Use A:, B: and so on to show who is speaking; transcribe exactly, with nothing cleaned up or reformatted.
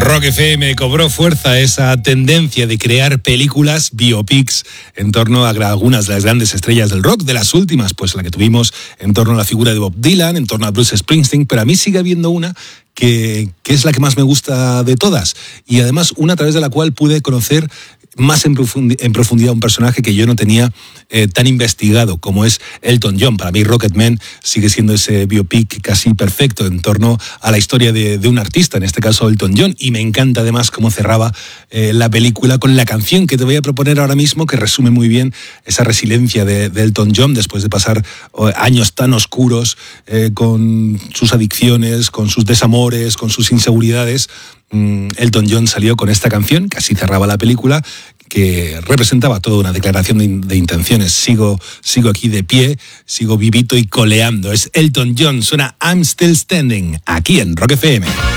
A: Rock F M cobró fuerza esa tendencia de crear películas, biopics, en torno a algunas de las grandes estrellas del rock, de las últimas, pues la que tuvimos en torno a la figura de Bob Dylan, en torno a Bruce Springsteen, pero a mí sigue habiendo una que, que es la que más me gusta de todas, y además una a través de la cual pude conocer más en, profundi- en profundidad un personaje que yo no tenía eh, tan investigado como es Elton John. Para mí Rocketman sigue siendo ese biopic casi perfecto en torno a la historia de, de un artista, en este caso Elton John, y me encanta además cómo cerraba eh, la película con la canción que te voy a proponer ahora mismo, que resume muy bien esa resiliencia de, de Elton John después de pasar oh, años tan oscuros eh, con sus adicciones, con sus desamores, con sus inseguridades. Elton John salió con esta canción, que así cerraba la película, que representaba toda una declaración de, de intenciones. Sigo, sigo aquí de pie, sigo vivito y coleando. Es Elton John, suena I'm Still Standing, aquí en Rock F M.